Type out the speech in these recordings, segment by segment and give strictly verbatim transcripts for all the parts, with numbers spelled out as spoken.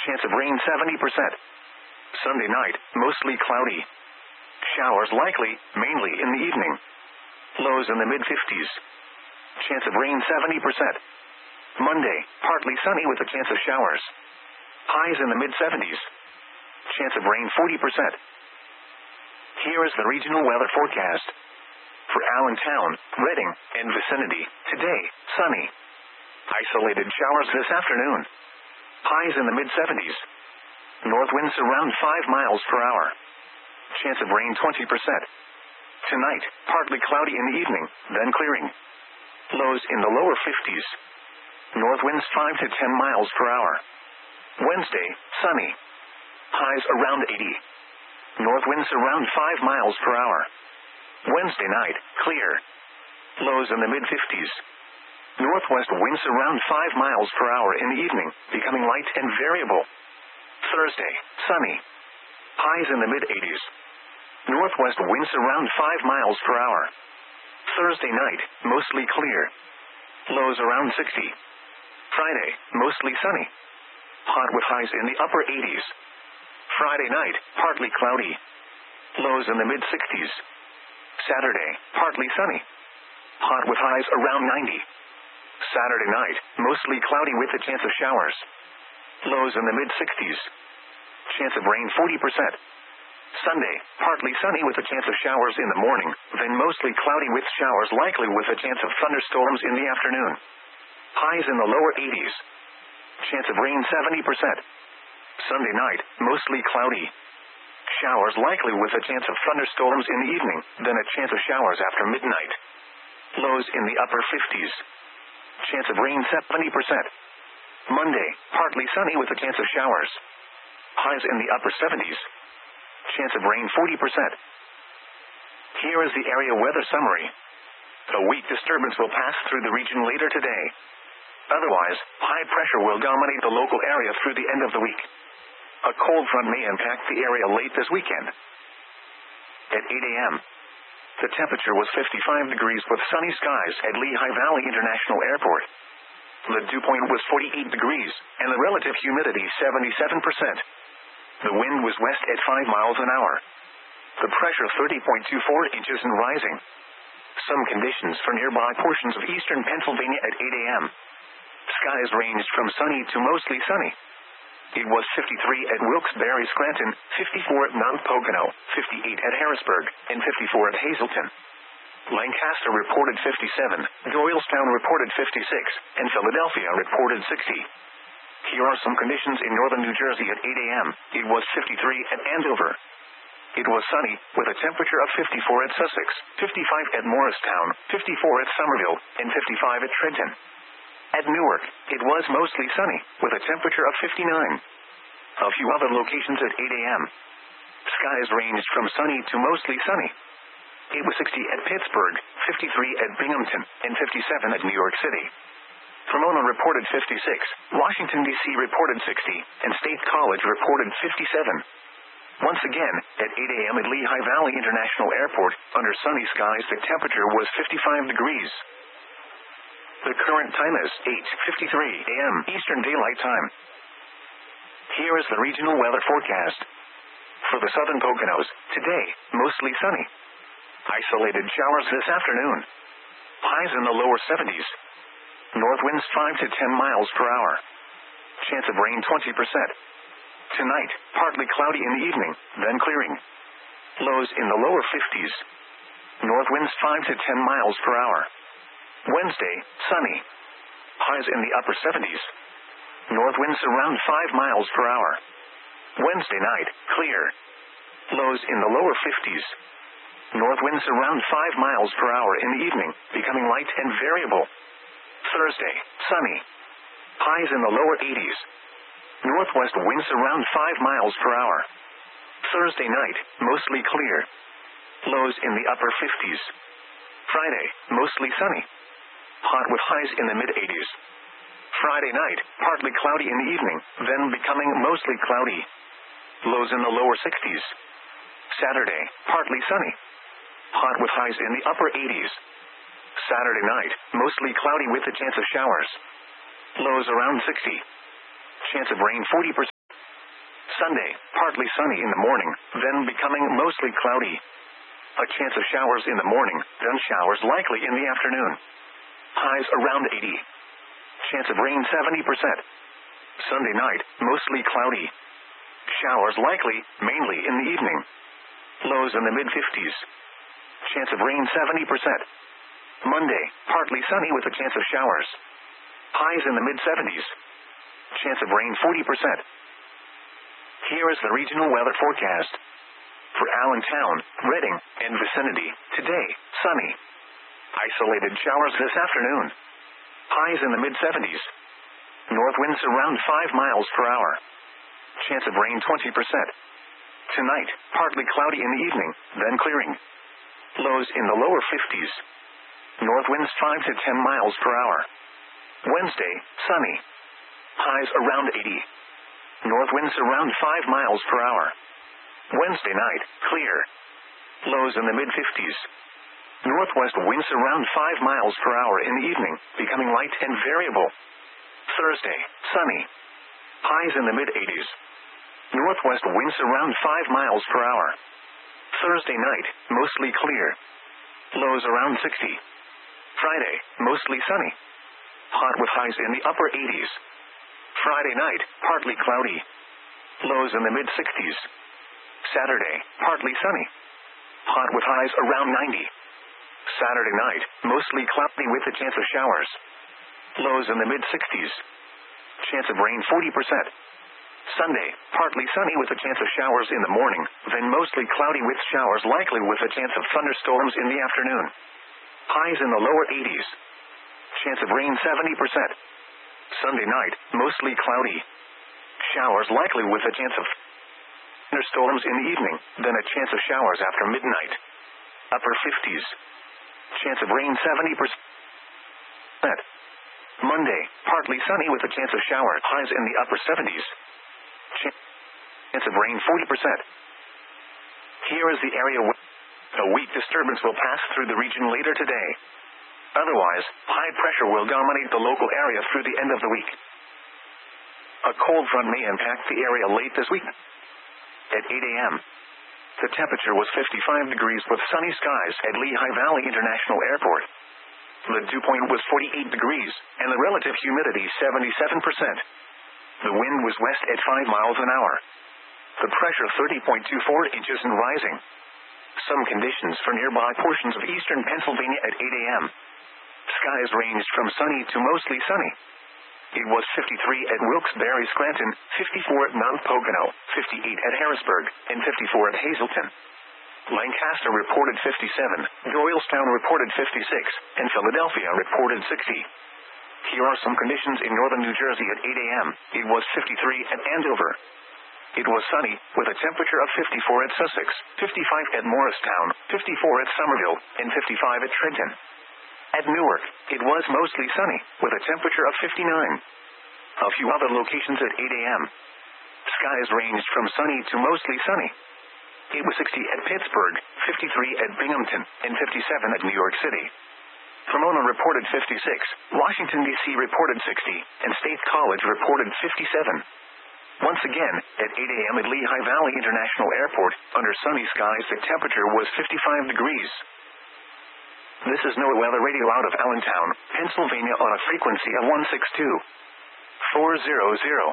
Chance of rain seventy percent. Sunday night, mostly cloudy. Showers likely, mainly in the evening. Lows in the mid fifties. Chance of rain seventy percent. Monday, partly sunny with a chance of showers. Highs in the mid seventies. Chance of rain forty percent. Here is the regional weather forecast. For Allentown, Reading, and vicinity, today, sunny. Isolated showers this afternoon. Highs in the mid seventies. North winds around five miles per hour. Chance of rain twenty percent. Tonight, partly cloudy in the evening, then clearing. Lows in the lower fifties. North winds five to ten miles per hour. Wednesday, sunny. Highs around eighty. North winds around five miles per hour. Wednesday night, clear. Lows in the mid fifties. Northwest winds around five miles per hour in the evening, becoming light and variable. Thursday, sunny. Highs in the mid eighties. Northwest winds around five miles per hour. Thursday night, mostly clear. Lows around sixty. Friday, mostly sunny. Hot with highs in the upper eighties. Friday night, partly cloudy. Lows in the mid sixties. Saturday, partly sunny. Hot with highs around ninety. Saturday night, mostly cloudy with a chance of showers. Lows in the mid sixties. Chance of rain forty percent. Sunday, partly sunny with a chance of showers in the morning, then mostly cloudy with showers likely with a chance of thunderstorms in the afternoon. Highs in the lower eighties. Chance of rain seventy percent. Sunday night, mostly cloudy. Showers likely with a chance of thunderstorms in the evening, then a chance of showers after midnight. Lows in the upper fifties. Chance of rain seventy percent. Monday, partly sunny with a chance of showers. Highs in the upper seventies. Chance of rain forty percent. Here is the area weather summary. A weak disturbance will pass through the region later today. Otherwise, high pressure will dominate the local area through the end of the week. A cold front may impact the area late this weekend. At eight a m, the temperature was fifty-five degrees with sunny skies at Lehigh Valley International Airport. The dew point was forty-eight degrees, and the relative humidity seventy-seven percent. The wind was west at five miles an hour. The pressure thirty point two four inches and rising. Some conditions for nearby portions of eastern Pennsylvania at eight a m Skies ranged from sunny to mostly sunny. It was fifty-three at Wilkes-Barre, Scranton, fifty-four at Mount Pocono, fifty-eight at Harrisburg, and fifty-four at Hazleton. Lancaster reported fifty-seven, Doylestown reported fifty-six, and Philadelphia reported sixty. Here are some conditions in northern New Jersey at eight a m It was fifty-three at Andover. It was sunny, with a temperature of fifty-four at Sussex, fifty-five at Morristown, fifty-four at Somerville, and fifty-five at Trenton. At Newark, it was mostly sunny, with a temperature of fifty-nine. A few other locations at eight a m Skies ranged from sunny to mostly sunny. It was sixty at Pittsburgh, fifty-three at Binghamton, and fifty-seven at New York City. Pomona reported fifty-six, Washington, D C reported sixty, and State College reported fifty-seven. Once again, at eight a m at Lehigh Valley International Airport, under sunny skies the temperature was fifty-five degrees. The current time is eight fifty-three a m Eastern Daylight Time. Here is the regional weather forecast. For the southern Poconos, today, mostly sunny. Isolated showers this afternoon. Highs in the lower seventies. North winds five to ten miles per hour. Chance of rain twenty percent. Tonight, partly cloudy in the evening, then clearing. Lows in the lower fifties. North winds five to ten miles per hour. Wednesday, sunny. Highs in the upper seventies. North winds around five miles per hour. Wednesday night, clear. Lows in the lower fifties. North winds around five miles per hour in the evening, becoming light and variable. Thursday, sunny. Highs in the lower eighties. Northwest winds around five miles per hour. Thursday night, mostly clear. Lows in the upper fifties. Friday, mostly sunny. Hot with highs in the mid eighties. Friday night, partly cloudy in the evening, then becoming mostly cloudy. Lows in the lower sixties. Saturday, partly sunny. Hot with highs in the upper eighties. Saturday night, mostly cloudy with a chance of showers. Lows around sixty. Chance of rain forty percent. Sunday, partly sunny in the morning, then becoming mostly cloudy. A chance of showers in the morning, then showers likely in the afternoon. Highs around eighty. Chance of rain seventy percent. Sunday night, mostly cloudy. Showers likely, mainly in the evening. Lows in the mid fifties. Chance of rain seventy percent. Monday, partly sunny with a chance of showers. Highs in the mid seventies. Chance of rain forty percent. Here is the regional weather forecast. For Allentown, Reading, and vicinity, today, sunny. Isolated showers this afternoon. Highs in the mid seventies. North winds around five miles per hour. Chance of rain twenty percent. Tonight, partly cloudy in the evening, then clearing. Lows in the lower fifties. North winds five to ten miles per hour. Wednesday, sunny. Highs around eighty. North winds around five miles per hour. Wednesday night, clear. Lows in the mid fifties. Northwest winds around five miles per hour in the evening, becoming light and variable. Thursday, sunny. Highs in the mid eighties. Northwest winds around five miles per hour. Thursday night, mostly clear. Lows around sixty. Friday, mostly sunny. Hot with highs in the upper eighties. Friday night, partly cloudy. Lows in the mid sixties. Saturday, partly sunny. Hot with highs around ninety. Saturday night, mostly cloudy with a chance of showers. Lows in the mid sixties. Chance of rain forty percent. Sunday, partly sunny with a chance of showers in the morning, then mostly cloudy with showers likely with a chance of thunderstorms in the afternoon. Highs in the lower eighties. Chance of rain seventy percent. Sunday night, mostly cloudy. Showers likely with a chance of thunderstorms in the evening, then a chance of showers after midnight. Upper fifties. Chance of rain seventy percent. Monday, partly sunny with a chance of shower. Highs in the upper seventies. Chance of rain forty percent. Here is the area where a weak disturbance will pass through the region later today. Otherwise, high pressure will dominate the local area through the end of the week. A cold front may impact the area late this week. At eight a.m., the temperature was fifty-five degrees with sunny skies at Lehigh Valley International Airport. The dew point was forty-eight degrees, and the relative humidity seventy-seven percent. The wind was west at five miles an hour. The pressure thirty point two four inches and rising. Some conditions for nearby portions of eastern Pennsylvania at eight a.m. Skies ranged from sunny to mostly sunny. It was fifty-three at Wilkes-Barre, Scranton, fifty-four at Mount Pocono, fifty-eight at Harrisburg, and fifty-four at Hazleton. Lancaster reported fifty-seven, Doylestown reported fifty-six, and Philadelphia reported sixty. Here are some conditions in northern New Jersey at eight a.m. It was fifty-three at Andover. It was sunny, with a temperature of fifty-four at Sussex, fifty-five at Morristown, fifty-four at Somerville, and fifty-five at Trenton. At Newark, it was mostly sunny, with a temperature of fifty-nine. A few other locations at eight a.m. Skies ranged from sunny to mostly sunny. It was sixty at Pittsburgh, fifty-three at Binghamton, and fifty-seven at New York City. Pomona reported fifty-six, Washington, D C reported sixty, and State College reported fifty-seven. Once again, at eight a.m. at Lehigh Valley International Airport, under sunny skies the temperature was fifty-five degrees. This is NOAA Weather Radio out of Allentown, Pennsylvania on a frequency of one six two four hundred.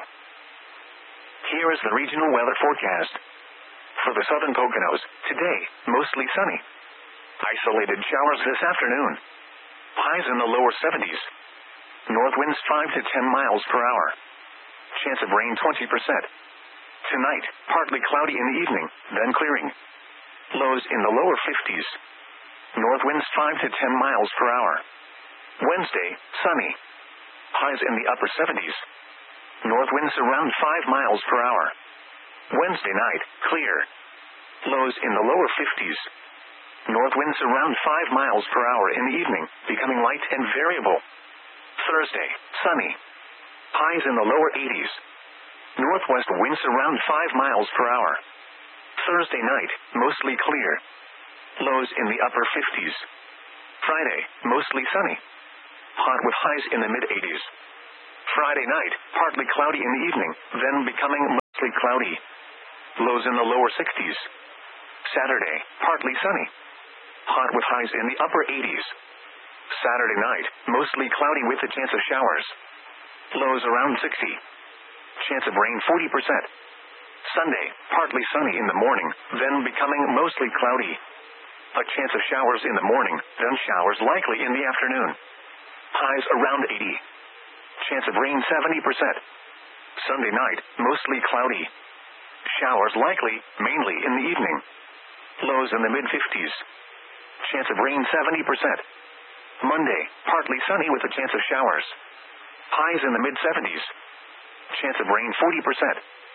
Here is the regional weather forecast. For the southern Poconos, today, mostly sunny. Isolated showers this afternoon. Highs in the lower seventies. North winds five to ten miles per hour. Chance of rain twenty percent. Tonight, partly cloudy in the evening, then clearing. Lows in the lower fifties. North winds five to ten miles per hour. Wednesday, sunny. Highs in the upper seventies. North winds around five miles per hour. Wednesday night, clear. Lows in the lower fifties. North winds around five miles per hour in the evening, becoming light and variable. Thursday, sunny. Highs in the lower eighties. Northwest winds around five miles per hour. Thursday night, mostly clear. Lows in the upper fifties. Friday, mostly sunny. Hot with highs in the mid eighties. Friday night, partly cloudy in the evening, then becoming mostly cloudy. Lows in the lower sixties. Saturday, partly sunny. Hot with highs in the upper eighties. Saturday night, mostly cloudy with a chance of showers. Lows around sixty. Chance of rain forty percent. Sunday, partly sunny in the morning, then becoming mostly cloudy. A chance of showers in the morning, then showers likely in the afternoon. Highs around eighty. Chance of rain seventy percent. Sunday night, mostly cloudy. Showers likely, mainly in the evening. Lows in the mid-fifties. Chance of rain seventy percent. Monday, partly sunny with a chance of showers. Highs in the mid-seventies. Chance of rain forty percent.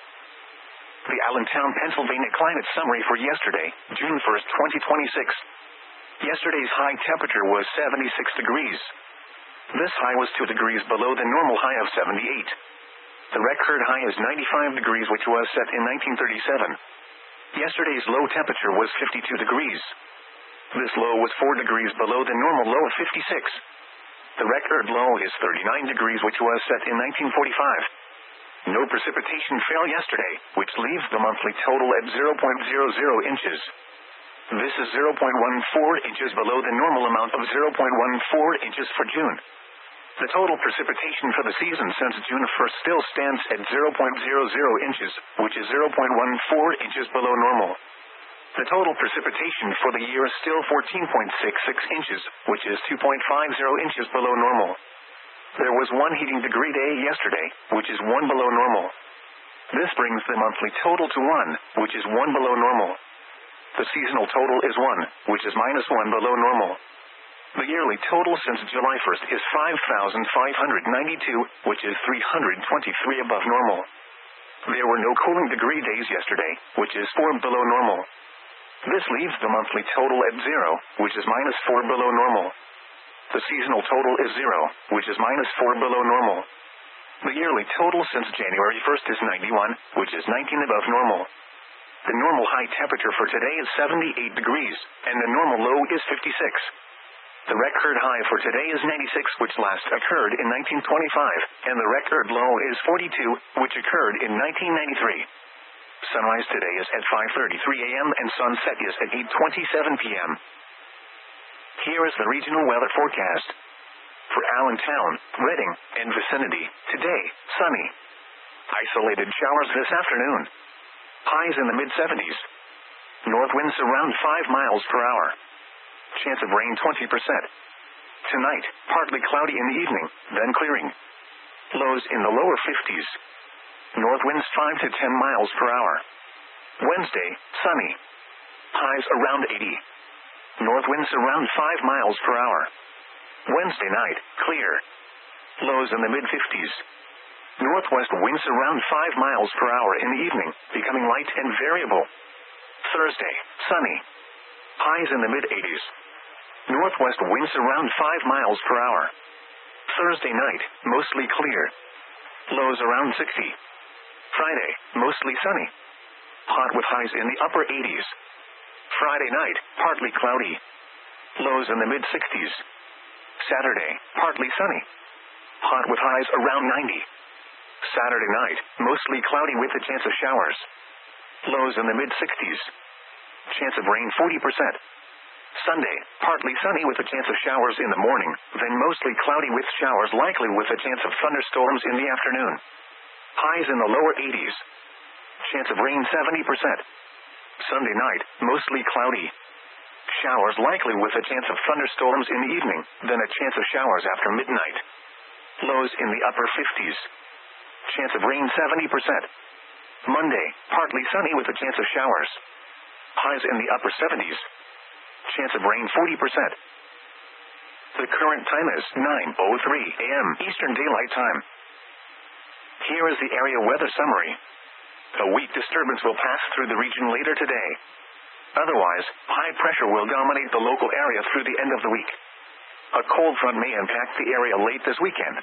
The Allentown, Pennsylvania climate summary for yesterday, June first, twenty twenty-six. Yesterday's high temperature was seventy-six degrees. This high was two degrees below the normal high of seventy-eight. The record high is ninety-five degrees, which was set in nineteen thirty-seven. Yesterday's low temperature was fifty-two degrees. This low was four degrees below the normal low of fifty-six. The record low is thirty-nine degrees, which was set in nineteen forty-five. No precipitation fell yesterday, which leaves the monthly total at zero point zero zero inches. This is zero point one four inches below the normal amount of zero point one four inches for June. The total precipitation for the season since June first still stands at zero point zero zero inches, which is zero point one four inches below normal. The total precipitation for the year is still fourteen point six six inches, which is two point five zero inches below normal. There was one heating degree day yesterday, which is one below normal. This brings the monthly total to one, which is one below normal. The seasonal total is one, which is minus one below normal. The yearly total since July first is five thousand five hundred ninety-two, which is three hundred twenty-three above normal. There were no cooling degree days yesterday, which is four below normal. This leaves the monthly total at zero, which is minus four below normal. The seasonal total is zero, which is minus four below normal. The yearly total since January first is ninety-one, which is nineteen above normal. The normal high temperature for today is seventy-eight degrees, and the normal low is fifty-six. The record high for today is ninety-six, which last occurred in nineteen twenty-five, and the record low is forty-two, which occurred in nineteen ninety-three. Sunrise today is at five thirty-three a m and sunset is at eight twenty-seven p m Here is the regional weather forecast. For Allentown, Reading, and vicinity, today, sunny. Isolated showers this afternoon. Highs in the mid-seventies. North winds around five miles per hour. Chance of rain twenty percent. Tonight, partly cloudy in the evening, then clearing. Lows in the lower fifties. North winds five to ten miles per hour. Wednesday, sunny. Highs around eighty. North winds around five miles per hour. Wednesday night, clear. Lows in the mid-fifties. Northwest winds around five miles per hour in the evening, becoming light and variable. Thursday, sunny. Highs in the mid-eighties. Northwest winds around five miles per hour. Thursday night, mostly clear. Lows around sixty. Friday, mostly sunny. Hot with highs in the upper eighties. Friday night, partly cloudy. Lows in the mid-sixties. Saturday, partly sunny. Hot with highs around ninety. Saturday night, mostly cloudy with a chance of showers. Lows in the mid-sixties. Chance of rain forty percent. Sunday, partly sunny with a chance of showers in the morning, then mostly cloudy with showers likely with a chance of thunderstorms in the afternoon. Highs in the lower eighties. Chance of rain seventy percent. Sunday night, mostly cloudy. Showers likely with a chance of thunderstorms in the evening, then a chance of showers after midnight. Lows in the upper fifties. Chance of rain seventy percent. Monday, partly sunny with a chance of showers. Highs in the upper seventies. Chance of rain forty percent. The current time is nine oh three a m Eastern Daylight Time. Here is the area weather summary. A weak disturbance will pass through the region later today. Otherwise, high pressure will dominate the local area through the end of the week. A cold front may impact the area late this weekend.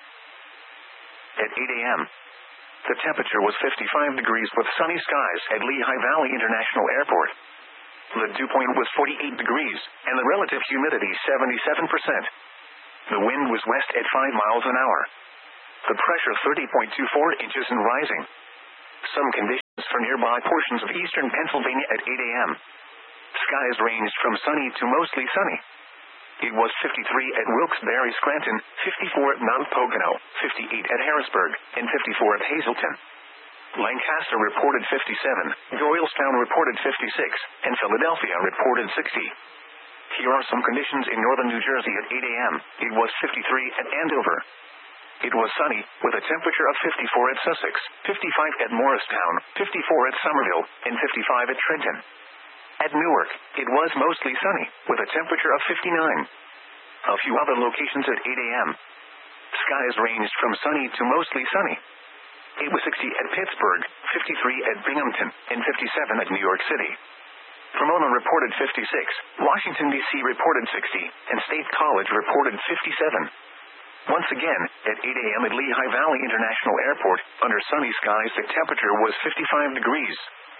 At eight a m, the temperature was fifty-five degrees with sunny skies at Lehigh Valley International Airport. The dew point was forty-eight degrees, and the relative humidity seventy-seven percent. The wind was west at five miles an hour. The pressure thirty point two four inches and rising. Some conditions for nearby portions of eastern Pennsylvania at eight a.m. Skies ranged from sunny to mostly sunny. It was fifty-three at Wilkes-Barre, Scranton, fifty-four at Mount Pocono, fifty-eight at Harrisburg, and fifty-four at Hazleton. Lancaster reported fifty-seven, Doylestown reported fifty-six, and Philadelphia reported sixty. Here are some conditions in northern New Jersey at eight a.m. It was fifty-three at Andover. It was sunny, with a temperature of fifty-four at Sussex, fifty-five at Morristown, fifty-four at Somerville, and fifty-five at Trenton. At Newark, it was mostly sunny, with a temperature of fifty-nine. A few other locations at eight a.m. Skies ranged from sunny to mostly sunny. It was sixty at Pittsburgh, fifty-three at Binghamton, and fifty-seven at New York City. Pomona reported fifty-six, Washington, D C reported sixty, and State College reported fifty-seven. Once again, at eight a.m. at Lehigh Valley International Airport, under sunny skies the temperature was fifty-five degrees.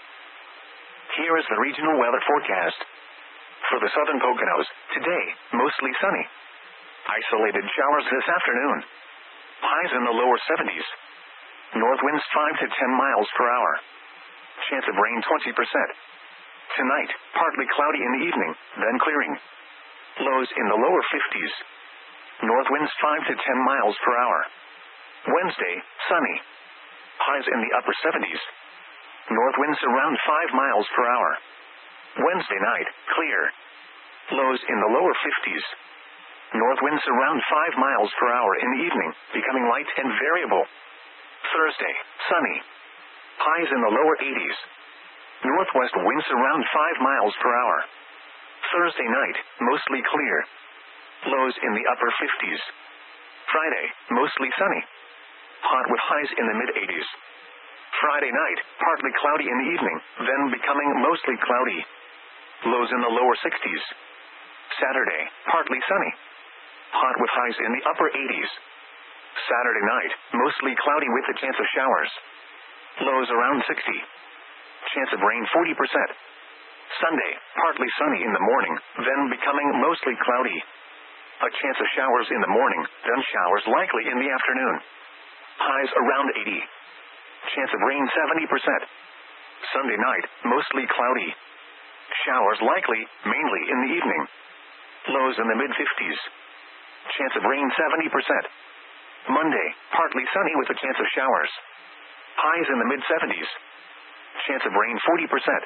Here is the regional weather forecast. For the southern Poconos, today, mostly sunny. Isolated showers this afternoon. Highs in the lower seventies. North winds five to ten miles per hour. Chance of rain twenty percent. Tonight, partly cloudy in the evening, then clearing. Lows in the lower fifties. North winds five to ten miles per hour. Wednesday, sunny. Highs in the upper seventies. North winds around five miles per hour. Wednesday night, clear. Lows in the lower fifties. North winds around five miles per hour in the evening, becoming light and variable. Thursday, sunny. Highs in the lower eighties. Northwest winds around five miles per hour. Thursday night, mostly clear. Lows in the upper fifties. Friday, mostly sunny. Hot with highs in the mid-eighties. Friday night, partly cloudy in the evening, then becoming mostly cloudy. Lows in the lower sixties. Saturday, partly sunny. Hot with highs in the upper eighties. Saturday night, mostly cloudy with a chance of showers. Lows around sixty. Chance of rain forty percent. Sunday, partly sunny in the morning, then becoming mostly cloudy. A chance of showers in the morning, then showers likely in the afternoon. Highs around eighty. Chance of rain seventy percent. Sunday night, mostly cloudy. Showers likely, mainly in the evening. Lows in the mid-fifties. Chance of rain seventy percent. Monday, partly sunny with a chance of showers. Highs in the mid-seventies. Chance of rain forty percent.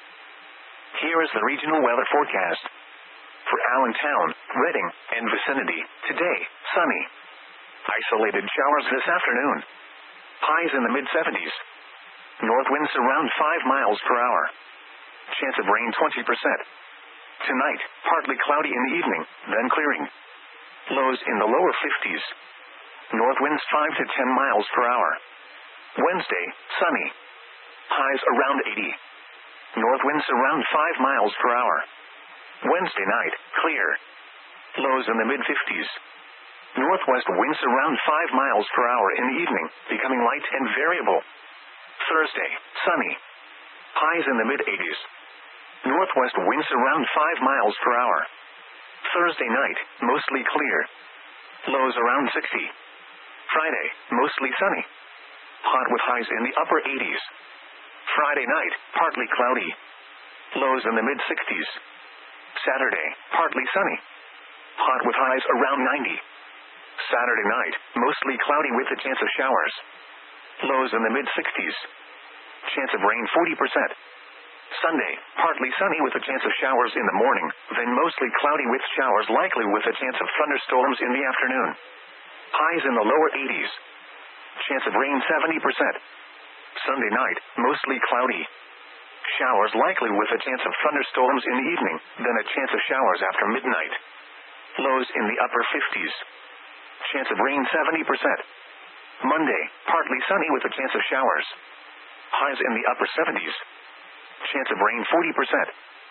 Here is the regional weather forecast. For Allentown, Reading, and vicinity, today, sunny. Isolated showers this afternoon. Highs in the mid-seventies. North winds around five miles per hour. Chance of rain twenty percent. Tonight, partly cloudy in the evening, then clearing. Lows in the lower fifties. North winds five to ten miles per hour. Wednesday, sunny. Highs around eighty. North winds around five miles per hour. Wednesday night, clear. Lows in the mid-fifties. Northwest winds around five miles per hour in the evening, becoming light and variable. Thursday, sunny. Highs in the mid-eighties. Northwest winds around five miles per hour. Thursday night, mostly clear. Lows around sixty. Friday, mostly sunny. Hot with highs in the upper eighties. Friday night, partly cloudy. Lows in the mid-sixties. Saturday, partly sunny. Hot with highs around ninety. Saturday night, mostly cloudy with a chance of showers. Lows in the mid-sixties. Chance of rain forty percent. Sunday, partly sunny with a chance of showers in the morning, then mostly cloudy with showers likely with a chance of thunderstorms in the afternoon. Highs in the lower eighties. Chance of rain seventy percent. Sunday night, mostly cloudy. Showers likely with a chance of thunderstorms in the evening, then a chance of showers after midnight. Lows in the upper fifties. Chance of rain seventy percent. Monday, partly sunny with a chance of showers. Highs in the upper seventies. Chance of rain forty percent.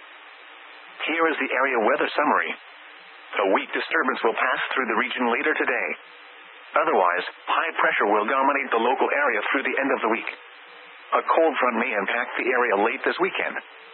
Here is the area weather summary. A weak disturbance will pass through the region later today. Otherwise, high pressure will dominate the local area through the end of the week. A cold front may impact the area late this weekend.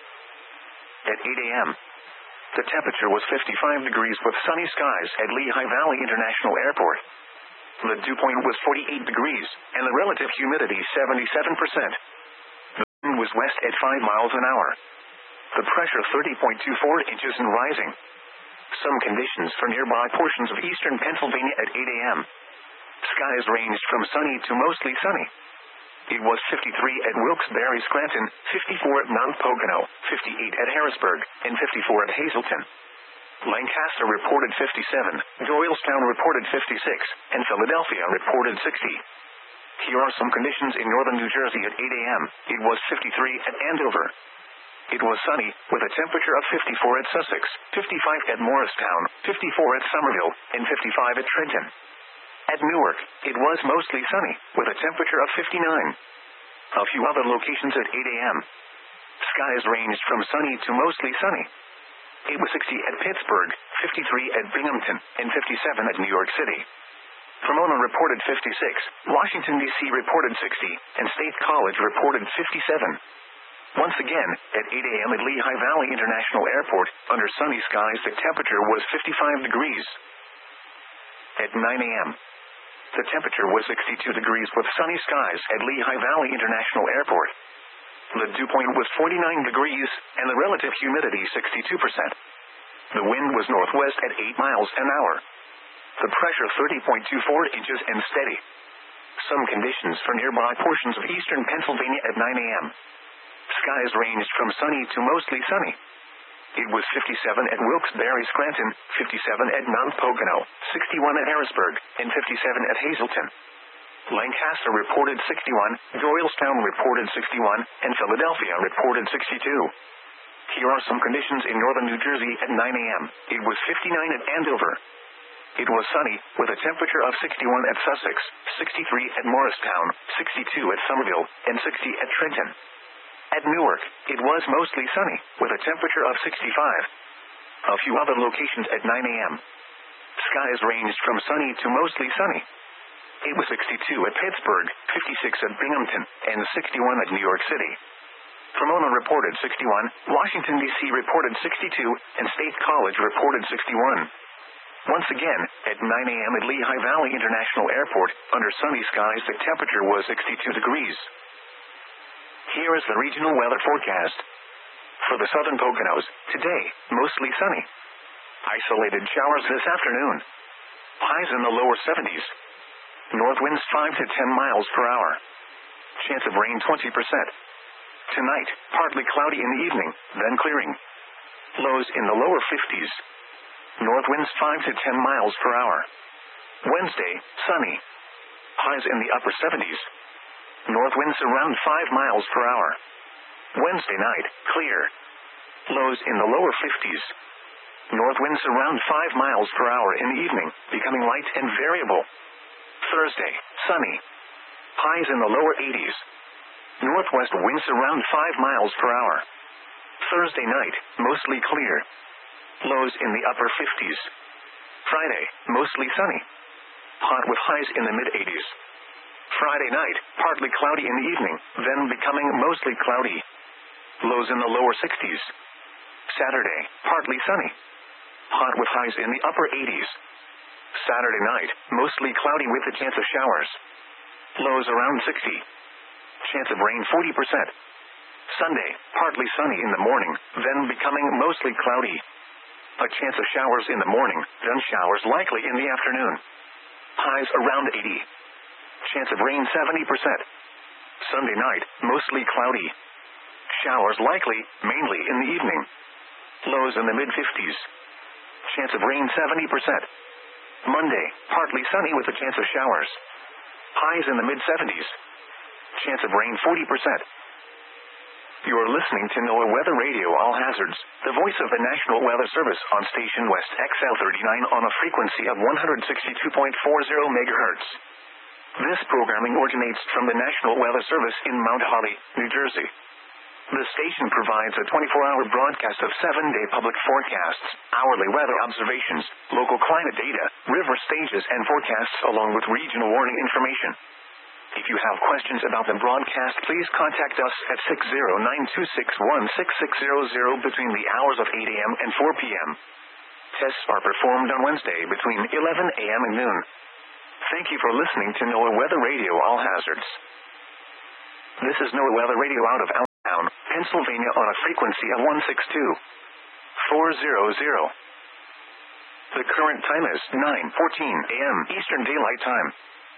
At eight a.m., the temperature was fifty-five degrees with sunny skies at Lehigh Valley International Airport. The dew point was forty-eight degrees, and the relative humidity seventy-seven percent. The wind was west at five miles an hour. The pressure thirty point two four inches and rising. Some conditions for nearby portions of eastern Pennsylvania at eight a.m. Skies ranged from sunny to mostly sunny. It was fifty-three at Wilkes-Barre, Scranton, fifty-four at Mount Pocono, fifty-eight at Harrisburg, and fifty-four at Hazleton. Lancaster reported fifty-seven, Doylestown reported fifty-six, and Philadelphia reported sixty. Here are some conditions in northern New Jersey at eight a.m. It was fifty-three at Andover. It was sunny, with a temperature of fifty-four at Sussex, fifty-five at Morristown, fifty-four at Somerville, and fifty-five at Trenton. At Newark, it was mostly sunny, with a temperature of fifty-nine. A few other locations at eight a.m. Skies ranged from sunny to mostly sunny. It was sixty at Pittsburgh, fifty-three at Binghamton, and fifty-seven at New York City. Pomona reported fifty-six, Washington, D C reported sixty, and State College reported fifty-seven. Once again, at eight a.m. at Lehigh Valley International Airport, under sunny skies the temperature was fifty-five degrees. At nine a.m. the temperature was sixty-two degrees with sunny skies at Lehigh Valley International Airport. The dew point was forty-nine degrees, and the relative humidity sixty-two percent. The wind was northwest at eight miles an hour. The pressure thirty point two four inches and steady. Some conditions for nearby portions of eastern Pennsylvania at nine a.m. Skies ranged from sunny to mostly sunny. It was fifty-seven at Wilkes-Barre, Scranton, fifty-seven at Mount Pocono, sixty-one at Harrisburg, and fifty-seven at Hazleton. Lancaster reported sixty-one, Doylestown reported sixty-one, and Philadelphia reported sixty-two. Here are some conditions in northern New Jersey at nine a.m. It was fifty-nine at Andover. It was sunny, with a temperature of sixty-one at Sussex, sixty-three at Morristown, sixty-two at Somerville, and sixty at Trenton. At Newark, it was mostly sunny, with a temperature of sixty-five. A few other locations at nine a.m. Skies ranged from sunny to mostly sunny. It was sixty-two at Pittsburgh, fifty-six at Binghamton, and sixty-one at New York City. Pomona reported sixty-one, Washington, D C reported sixty-two, and State College reported sixty-one. Once again, at nine a.m. at Lehigh Valley International Airport, under sunny skies the temperature was sixty-two degrees. Here is the regional weather forecast. For the southern Poconos, today, mostly sunny. Isolated showers this afternoon. Highs in the lower seventies. North winds five to ten miles per hour. Chance of rain twenty percent. Tonight, partly cloudy in the evening, then clearing. Lows in the lower fifties. North winds five to ten miles per hour. Wednesday, sunny. Highs in the upper seventies. North winds around five miles per hour. Wednesday night, clear. Lows in the lower fifties. North winds around five miles per hour in the evening, becoming light and variable. Thursday, sunny. Highs in the lower eighties. Northwest winds around five miles per hour. Thursday night, mostly clear. Lows in the upper fifties. Friday, mostly sunny. Hot with highs in the mid-eighties. Friday night, partly cloudy in the evening, then becoming mostly cloudy. Lows in the lower sixties. Saturday, partly sunny. Hot with highs in the upper eighties. Saturday night, mostly cloudy with a chance of showers. Lows around sixty. Chance of rain forty percent. Sunday, partly sunny in the morning, then becoming mostly cloudy. A chance of showers in the morning, then showers likely in the afternoon. Highs around eighty. Chance of rain seventy percent. Sunday night, mostly cloudy. Showers likely, mainly in the evening. Lows in the mid-fifties. Chance of rain seventy percent. Monday, partly sunny with a chance of showers. Highs in the mid-seventies. Chance of rain forty percent. You are listening to NOAA Weather Radio All Hazards, the voice of the National Weather Service on station West X L thirty-nine on a frequency of one hundred sixty-two point four zero megahertz. This programming originates from the National Weather Service in Mount Holly, New Jersey. The station provides a twenty-four hour broadcast of seven-day public forecasts, hourly weather observations, local climate data, river stages and forecasts along with regional warning information. If you have questions about the broadcast, please contact us at six zero nine two six one six six zero zero between the hours of eight a.m. and four p.m. Tests are performed on Wednesday between eleven a.m. and noon. Thank you for listening to NOAA Weather Radio All Hazards. This is NOAA Weather Radio out of Allentown, Pennsylvania on a frequency of one six two four hundred. The current time is nine fourteen a m Eastern Daylight Time.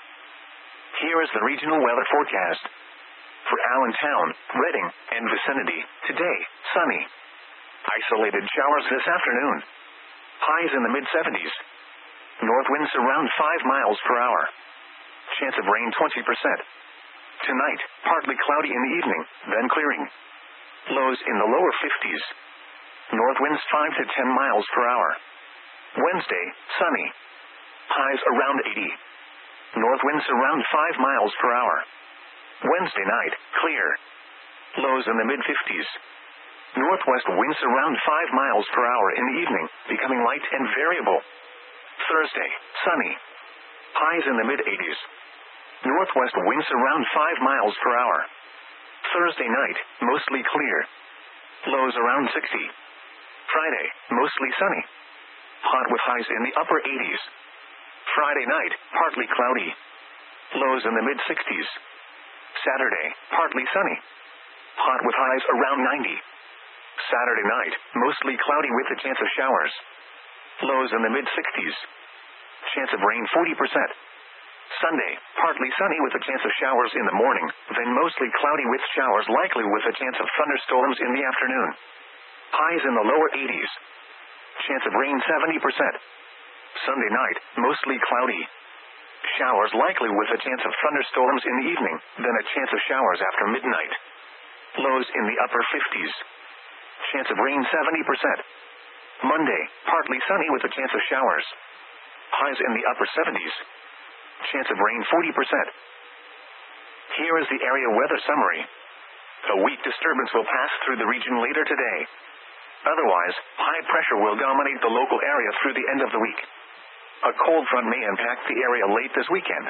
Here is the regional weather forecast. For Allentown, Reading, and vicinity, today, sunny. Isolated showers this afternoon. Highs in the mid seventies. North winds around five miles per hour. Chance of rain twenty percent. Tonight, partly cloudy in the evening, then clearing. Lows in the lower fifties. North winds five to ten miles per hour. Wednesday, sunny. Highs around eighty. North winds around five miles per hour. Wednesday night, clear. Lows in the mid fifties. Northwest winds around five miles per hour in the evening, becoming light and variable. Thursday, sunny. Highs in the mid eighties. Northwest winds around five miles per hour. Thursday night, mostly clear. Lows around sixty. Friday, mostly sunny. Hot with highs in the upper eighties. Friday night, partly cloudy. Lows in the mid sixties. Saturday, partly sunny. Hot with highs around ninety. Saturday night, mostly cloudy with a chance of showers. Lows in the mid sixties. Chance of rain forty percent. Sunday, partly sunny with a chance of showers in the morning, then mostly cloudy with showers likely with a chance of thunderstorms in the afternoon. Highs in the lower eighties. Chance of rain seventy percent. Sunday night, mostly cloudy. Showers likely with a chance of thunderstorms in the evening, then a chance of showers after midnight. Lows in the upper fifties. Chance of rain seventy percent. Monday, partly sunny with a chance of showers. Highs in the upper seventies. Chance of rain forty percent. Here is the area weather summary. A weak disturbance will pass through the region later today. Otherwise, high pressure will dominate the local area through the end of the week. A cold front may impact the area late this weekend.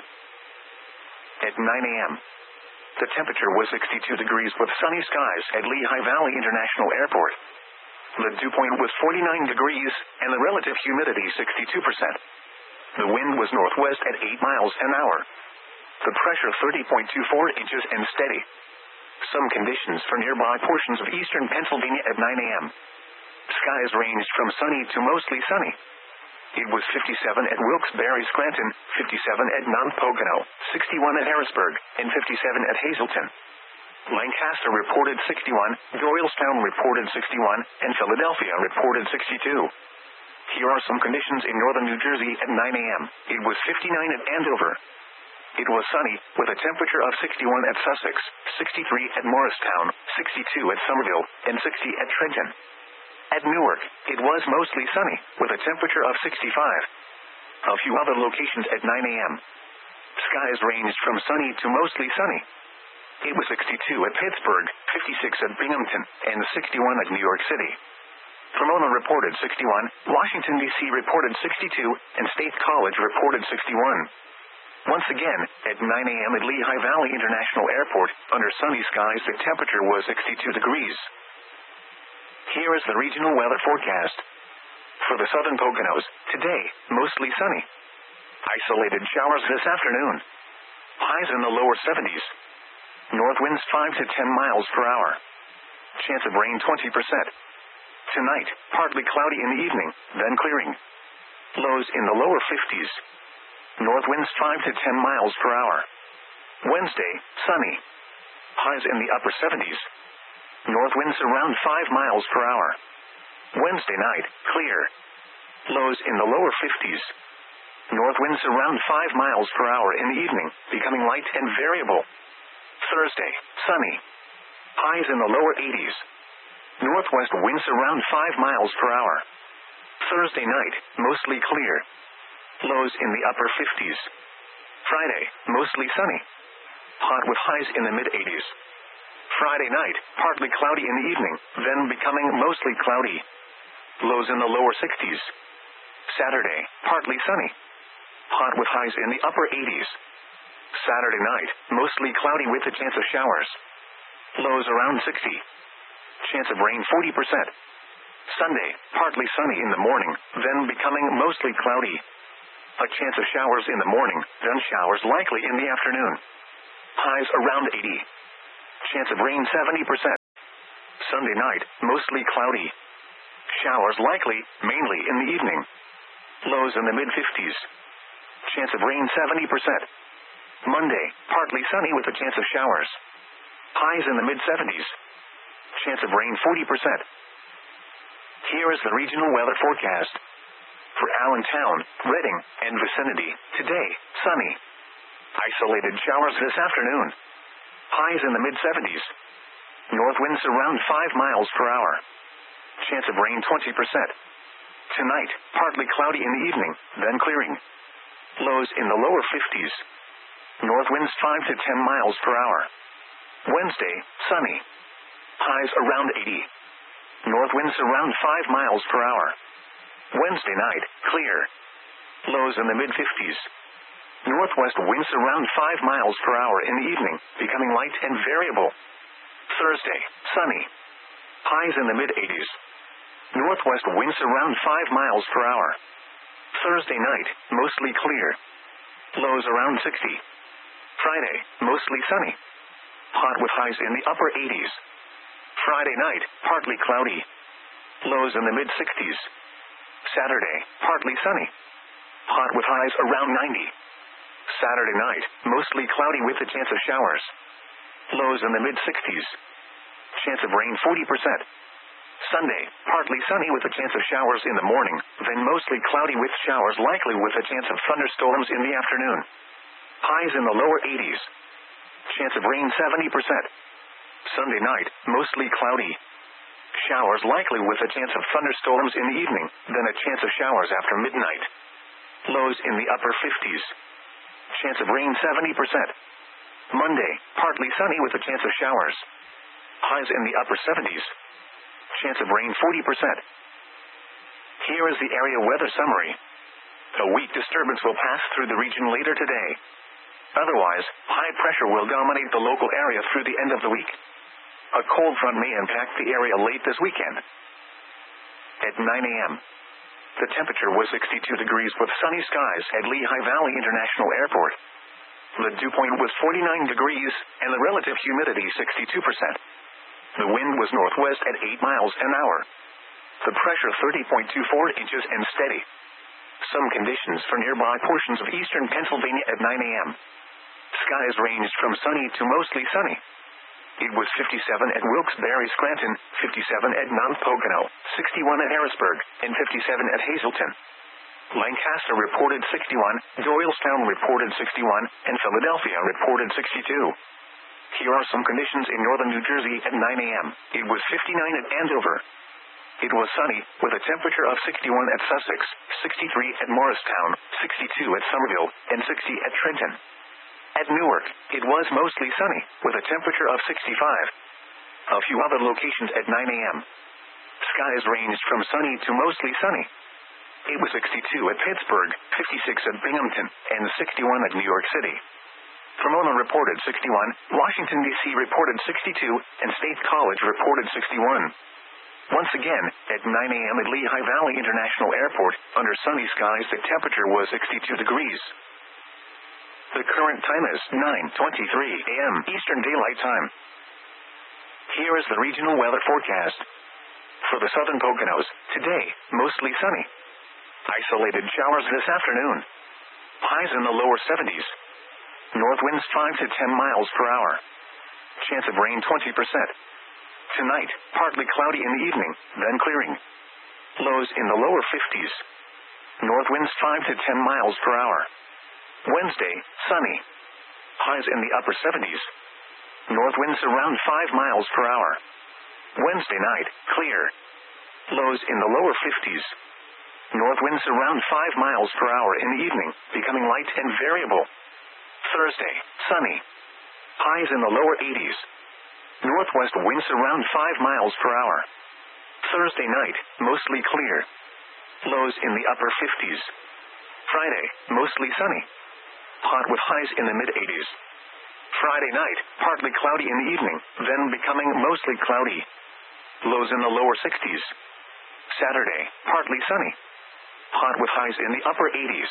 At nine a m, the temperature was sixty-two degrees with sunny skies at Lehigh Valley International Airport. The dew point was forty-nine degrees, and the relative humidity sixty-two percent. The wind was northwest at eight miles an hour. The pressure thirty point two four inches and steady. Some conditions for nearby portions of eastern Pennsylvania at nine a m. Skies ranged from sunny to mostly sunny. It was fifty-seven at Wilkes-Barre, Scranton, fifty-seven at Mount Pocono, sixty-one at Harrisburg, and fifty-seven at Hazleton. Lancaster reported sixty-one, Doylestown reported sixty-one, and Philadelphia reported sixty-two. Here are some conditions in northern New Jersey at nine a m. It was fifty-nine at Andover. It was sunny, with a temperature of sixty-one at Sussex, sixty-three at Morristown, sixty-two at Somerville, and sixty at Trenton. At Newark, it was mostly sunny, with a temperature of sixty-five. A few other locations at nine a m. Skies ranged from sunny to mostly sunny. It was sixty-two at Pittsburgh, fifty-six at Binghamton, and sixty-one at New York City. Pomona reported sixty-one, Washington, D C reported sixty-two, and State College reported sixty-one. Once again, at nine a m at Lehigh Valley International Airport, under sunny skies the temperature was sixty-two degrees. Here is the regional weather forecast. For the southern Poconos, today, mostly sunny. Isolated showers this afternoon. Highs in the lower seventies. North winds five to ten miles per hour. Chance of rain twenty percent. Tonight, partly cloudy in the evening, then clearing. Lows in the lower fifties. North winds five to ten miles per hour. Wednesday, sunny. Highs in the upper seventies. North winds around five miles per hour. Wednesday night, clear. Lows in the lower fifties. North winds around five miles per hour in the evening, becoming light and variable. Thursday, sunny. Highs in the lower eighties. Northwest winds around five miles per hour. Thursday night, mostly clear. Lows in the upper fifties. Friday, mostly sunny. Hot with highs in the mid eighties. Friday night, partly cloudy in the evening, then becoming mostly cloudy. Lows in the lower sixties. Saturday, partly sunny. Hot with highs in the upper eighties. Saturday night, mostly cloudy with a chance of showers. Lows around sixty. Chance of rain forty percent. Sunday, partly sunny in the morning, then becoming mostly cloudy. A chance of showers in the morning, then showers likely in the afternoon. Highs around eighty. Chance of rain seventy percent. Sunday night, mostly cloudy. Showers likely, mainly in the evening. Lows in the mid fifties. Chance of rain seventy percent. Monday, partly sunny with a chance of showers. Highs in the mid seventies. Chance of rain forty percent. Here is the regional weather forecast. For Allentown, Reading, and vicinity, today, sunny. Isolated showers this afternoon. Highs in the mid seventies. North winds around five miles per hour. Chance of rain twenty percent. Tonight, partly cloudy in the evening, then clearing. Lows in the lower fifties. North winds five to ten miles per hour. Wednesday, sunny. Highs around eighty. North winds around five miles per hour. Wednesday night, clear. Lows in the mid fifties. Northwest winds around five miles per hour in the evening, becoming light and variable. Thursday, sunny. Highs in the mid eighties. Northwest winds around five miles per hour. Thursday night, mostly clear. Lows around sixty. Friday, mostly sunny. Hot with highs in the upper eighties. Friday night, partly cloudy. Lows in the mid sixties. Saturday, partly sunny. Hot with highs around ninety. Saturday night, mostly cloudy with a chance of showers. Lows in the mid sixties. Chance of rain forty percent. Sunday, partly sunny with a chance of showers in the morning, then mostly cloudy with showers likely with a chance of thunderstorms in the afternoon. Highs in the lower eighties. Chance of rain seventy percent. Sunday night, mostly cloudy. Showers likely with a chance of thunderstorms in the evening, then a chance of showers after midnight. Lows in the upper fifties. Chance of rain seventy percent. Monday, partly sunny with a chance of showers. Highs in the upper seventies. Chance of rain forty percent. Here is the area weather summary. A weak disturbance will pass through the region later today. Otherwise, high pressure will dominate the local area through the end of the week. A cold front may impact the area late this weekend. At nine a.m., the temperature was sixty-two degrees with sunny skies at Lehigh Valley International Airport. The dew point was forty-nine degrees, and the relative humidity sixty-two percent. The wind was northwest at eight miles an hour. The pressure thirty point two four inches and steady. Some conditions for nearby portions of eastern Pennsylvania at nine a.m. Skies ranged from sunny to mostly sunny. It was fifty-seven at Wilkes-Barre, Scranton, fifty-seven at Mount Pocono, sixty-one at Harrisburg, and fifty-seven at Hazleton. Lancaster reported sixty-one, Doylestown reported sixty-one, and Philadelphia reported sixty-two. Here are some conditions in northern New Jersey at nine a.m. It was fifty-nine at Andover. It was sunny, with a temperature of sixty-one at Sussex, sixty-three at Morristown, sixty-two at Somerville, and sixty at Trenton. At Newark, it was mostly sunny, with a temperature of sixty-five. A few other locations at nine a.m. Skies ranged from sunny to mostly sunny. It was sixty-two at Pittsburgh, fifty-six at Binghamton, and sixty-one at New York City. Pomona reported sixty-one, Washington, D C reported sixty-two, and State College reported sixty-one. Once again, at nine a.m. at Lehigh Valley International Airport, under sunny skies the temperature was sixty-two degrees. The current time is nine twenty-three a.m. Eastern Daylight Time. Here is the regional weather forecast. For the southern Poconos, today, mostly sunny. Isolated showers this afternoon. Highs in the lower seventies. North winds five to ten miles per hour. Chance of rain twenty percent. Tonight, partly cloudy in the evening, then clearing. Lows in the lower fifties. North winds five to ten miles per hour. Wednesday, sunny. Highs in the upper seventies. North winds around five miles per hour. Wednesday night, clear. Lows in the lower fifties. North winds around five miles per hour in the evening, becoming light and variable. Thursday, sunny. Highs in the lower eighties. Northwest winds around five miles per hour. Thursday night, mostly clear. Lows in the upper fifties. Friday, mostly sunny. Hot with highs in the mid eighties. Friday night, partly cloudy in the evening, then becoming mostly cloudy. Lows in the lower sixties. Saturday, partly sunny. Hot with highs in the upper eighties.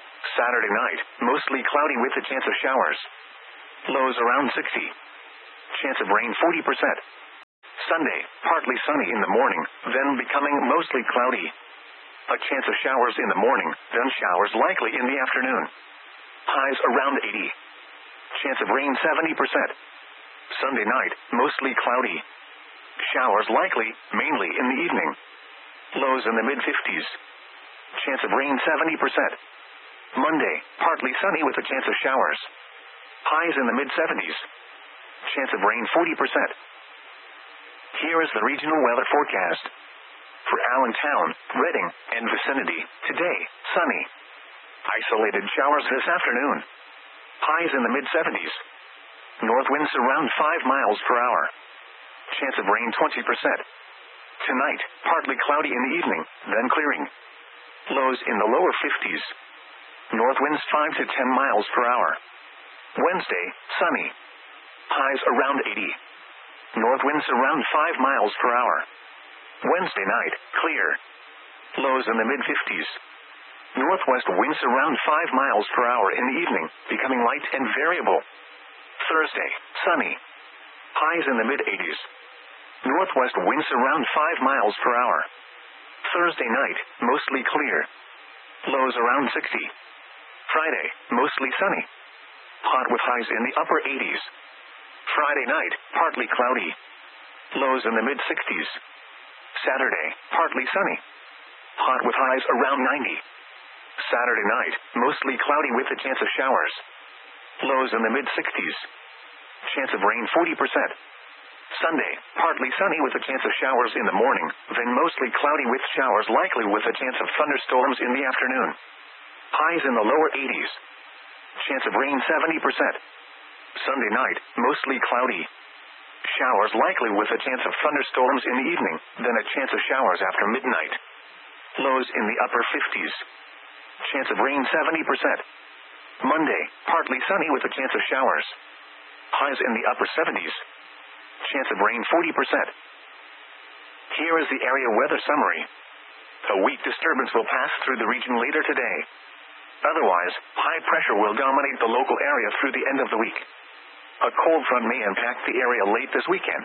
Saturday night, mostly cloudy with a chance of showers. Lows around sixty. Chance of rain forty percent. Sunday, partly sunny in the morning, then becoming mostly cloudy. A chance of showers in the morning, then showers likely in the afternoon. Highs around eighty. Chance of rain seventy percent. Sunday night, mostly cloudy. Showers likely, mainly in the evening. Lows in the mid fifties. Chance of rain seventy percent. Monday, partly sunny with a chance of showers. Highs in the mid seventies. Chance of rain forty percent. Here is the regional weather forecast. For Allentown, Reading, and vicinity, today, sunny. Isolated showers this afternoon. Highs in the mid seventies. North winds around five miles per hour. Chance of rain twenty percent. Tonight, partly cloudy in the evening, then clearing. Lows in the lower fifties. North winds five to ten miles per hour. Wednesday, sunny. Highs around eighty. North winds around five miles per hour. Wednesday night, clear. Lows in the mid fifties. Northwest winds around five miles per hour in the evening, becoming light and variable. Thursday, sunny. Highs in the mid eighties. Northwest winds around five miles per hour. Thursday night, mostly clear. Lows around sixty. Friday, mostly sunny. Hot with highs in the upper eighties. Friday night, partly cloudy. Lows in the mid sixties. Saturday, partly sunny. Hot with highs around ninety. Saturday night, mostly cloudy with a chance of showers. Lows in the mid sixties. Chance of rain forty percent. Sunday, partly sunny with a chance of showers in the morning, then mostly cloudy with showers likely with a chance of thunderstorms in the afternoon. Highs in the lower eighties. Chance of rain seventy percent. Sunday night, mostly cloudy. Showers likely with a chance of thunderstorms in the evening, then a chance of showers after midnight. Lows in the upper fifties. Chance of rain seventy percent. Monday, partly sunny with a chance of showers. Highs in the upper seventies. Chance of rain forty percent. Here is the area weather summary. A weak disturbance will pass through the region later today. Otherwise, high pressure will dominate the local area through the end of the week. A cold front may impact the area late this weekend.